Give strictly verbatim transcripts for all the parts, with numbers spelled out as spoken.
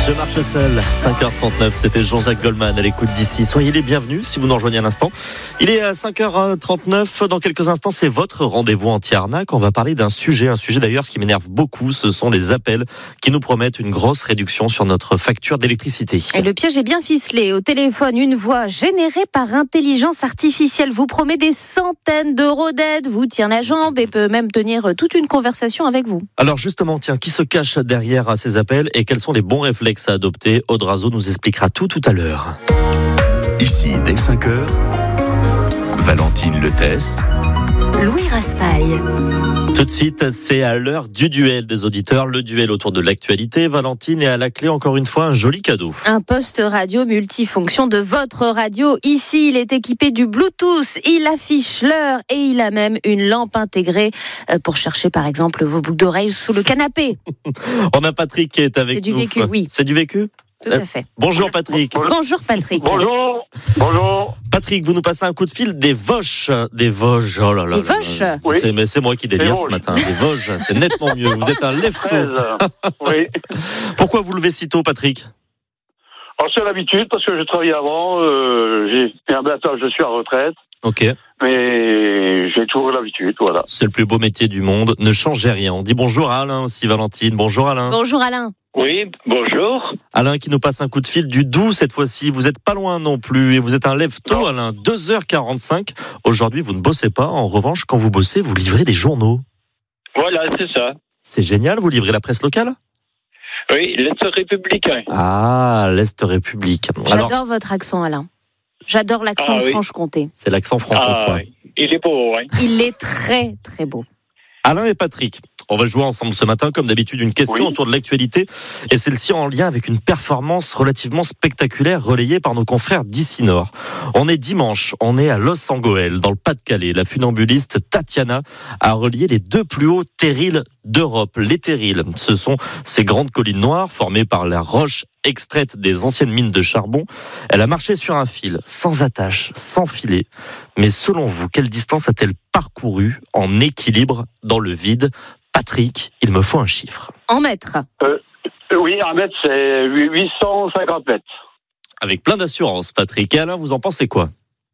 Je marche seul, cinq heures trente-neuf, c'était Jean-Jacques Goldman à l'écoute d'ici. Soyez les bienvenus si vous nous rejoignez à l'instant. Il est à cinq heures trente-neuf, dans quelques instants c'est votre rendez-vous anti-arnaque. On va parler d'un sujet, un sujet d'ailleurs qui m'énerve beaucoup, ce sont les appels qui nous promettent une grosse réduction sur notre facture d'électricité. Et le piège est bien ficelé. Au téléphone, une voix générée par intelligence artificielle vous promet des centaines d'euros d'aide, vous tient la jambe et peut même tenir toute une conversation avec vous. Alors justement, tiens, qui se cache derrière ces appels et quels sont les bons réflexes à adopter? Aude Razo nous expliquera tout tout à l'heure. Ici, dès cinq heures, Valentine Letesse, Louis Raspail. Tout de suite, c'est à l'heure du duel des auditeurs, le duel autour de l'actualité. Valentine est à la clé, encore une fois, un joli cadeau. Un poste radio multifonction de votre radio. Ici, il est équipé du Bluetooth, il affiche l'heure et il a même une lampe intégrée pour chercher, par exemple, vos boucles d'oreilles sous le canapé. On a Patrick qui est avec nous. C'est du nous. vécu, oui. C'est du vécu ? Tout à fait. Bonjour Patrick. Bonjour Patrick. Bonjour. Bonjour. Patrick, vous nous passez un coup de fil des Vosges. Des Vosges, oh là là. Des Vosges là là. Oui. C'est, mais c'est moi qui délire ce matin. Des Vosges, c'est nettement mieux. Vous êtes un lève-tôt. Oui. Pourquoi vous levez si tôt, Patrick ? Alors, c'est l'habitude, parce que je travaillais avant. Euh, j'ai fait un battage, je suis à retraite. Ok. Mais j'ai toujours l'habitude, voilà. C'est le plus beau métier du monde. Ne changez rien. On dit bonjour à Alain aussi, Valentine. Bonjour Alain. Bonjour Alain. Oui, bonjour. Alain qui nous passe un coup de fil du Doubs cette fois-ci. Vous n'êtes pas loin non plus et vous êtes un lève-tôt, Alain. deux heures quarante-cinq. Aujourd'hui, vous ne bossez pas. En revanche, quand vous bossez, vous livrez des journaux. Voilà, c'est ça. C'est génial. Vous livrez la presse locale ? Oui, l'Est républicain. Ah, l'Est républicain. J'adore Alors... votre accent, Alain. J'adore l'accent ah, de oui. Franche-Comté. C'est l'accent franc-comtois. Ah, oui. Il est beau, oui. Il est très, très beau. Alain et Patrick, on va jouer ensemble ce matin, comme d'habitude, une question oui. autour de l'actualité. Et celle-ci en lien avec une performance relativement spectaculaire relayée par nos confrères d'ici Nord. On est dimanche, on est à Los Angeles, dans le Pas-de-Calais. La funambuliste Tatiana a relié les deux plus hauts terrils d'Europe. Les terrils, ce sont ces grandes collines noires formées par la roche extraite des anciennes mines de charbon. Elle a marché sur un fil, sans attache, sans filet. Mais selon vous, quelle distance a-t-elle parcouru en équilibre dans le vide ? Patrick, il me faut un chiffre. En mètres. Euh, oui, un mètre, c'est huit cent cinquante mètres. Avec plein d'assurance, Patrick. Et Alain, vous en pensez quoi ?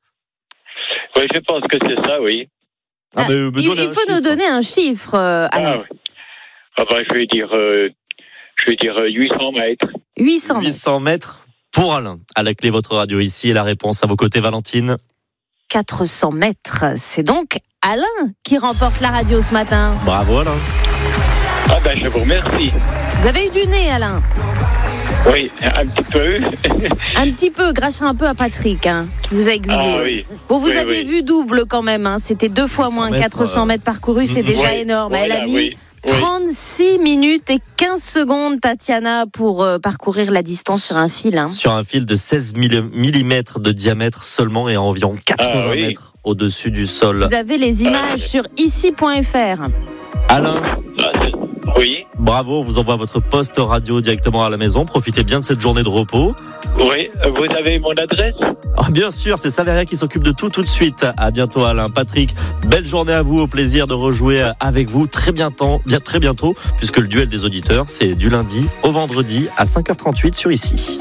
Oui, je pense que c'est ça, oui. Ah, ah, mais, mais il il faut chiffre. nous donner un chiffre, euh, Alain. Ah, oui. Ah ben, je vais dire, euh, je vais dire euh, huit cents mètres. huit cents mètres. huit cents mètres pour Alain. À la clé, votre radio ici. Et la réponse à vos côtés, Valentine ? quatre cents mètres. C'est donc Alain qui remporte la radio ce matin. Bravo Alain. Ah ben je vous remercie. Vous avez eu du nez, Alain ? Oui, un petit peu. Un petit peu, grâce un peu à Patrick, hein, qui vous a aiguillé. Ah, oui. Bon, vous oui, avez oui. vu double quand même, hein. C'était deux fois moins, mètres, quatre cents mètres parcourus, c'est déjà oui, énorme. voilà, Elle a mis oui. trente-six minutes et quinze secondes, Tatiana, pour euh, parcourir la distance sur un fil. Hein. Sur un fil de seize millimètres de diamètre seulement et à environ quatre-vingts ah, oui. mètres au-dessus du sol. Vous avez les images euh... sur ici point f r. Alain, ah, oui. Bravo, on vous envoie votre poste radio directement à la maison. Profitez bien de cette journée de repos. Oui, vous avez mon adresse ? Ah, bien sûr, c'est Saveria qui s'occupe de tout tout de suite. À bientôt Alain. Patrick, belle journée à vous, au plaisir de rejouer avec vous très bientôt, bien, très bientôt, puisque le duel des auditeurs, c'est du lundi au vendredi à cinq heures trente-huit sur Ici.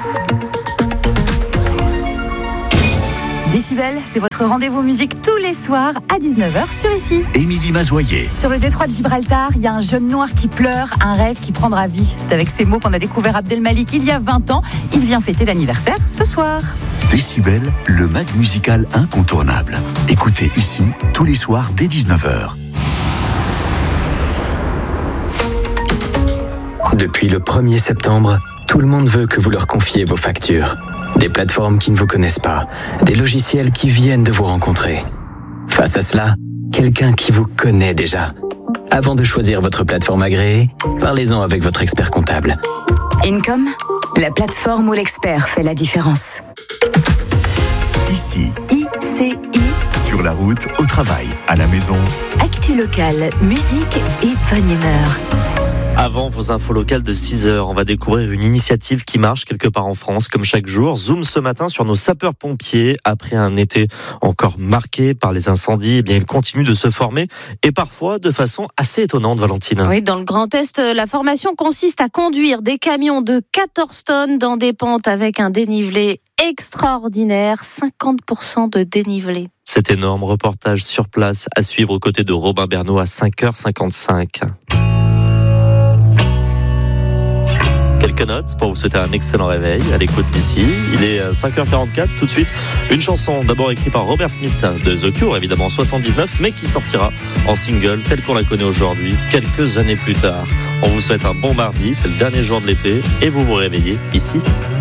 Décibel, c'est votre rendez-vous musique tous les soirs à dix-neuf heures sur Ici. Émilie Mazoyer. Sur le détroit de Gibraltar, il y a un jeune noir qui pleure, un rêve qui prendra vie. C'est avec ces mots qu'on a découvert Abdelmalik il y a vingt ans. Il vient fêter l'anniversaire ce soir. Décibel, le mag musical incontournable. Écoutez Ici tous les soirs dès dix-neuf heures. Depuis le premier septembre, tout le monde veut que vous leur confiez vos factures. Des plateformes qui ne vous connaissent pas, des logiciels qui viennent de vous rencontrer. Face à cela, quelqu'un qui vous connaît déjà. Avant de choisir votre plateforme agréée, parlez-en avec votre expert comptable. Income, la plateforme où l'expert fait la différence. Ici. I C I. Sur la route, au travail, à la maison. Actu locale, musique et bonne humeur. Avant vos infos locales de six heures, on va découvrir une initiative qui marche quelque part en France, comme chaque jour. Zoom ce matin sur nos sapeurs-pompiers. Après un été encore marqué par les incendies, eh bien, ils continuent de se former et parfois de façon assez étonnante, Valentine. Oui, dans le Grand Est, la formation consiste à conduire des camions de quatorze tonnes dans des pentes avec un dénivelé extraordinaire, cinquante pour cent de dénivelé. C'est énorme. Reportage sur place à suivre aux côtés de Robin Bernot à cinq heures cinquante-cinq. Quelques notes pour vous souhaiter un excellent réveil à l'écoute d'ici. Il est cinq heures quarante-quatre, tout de suite une chanson d'abord écrite par Robert Smith de The Cure, évidemment en soixante-dix-neuf, mais qui sortira en single tel qu'on la connaît aujourd'hui, quelques années plus tard. On vous souhaite un bon mardi, c'est le dernier jour de l'été et vous vous réveillez ici.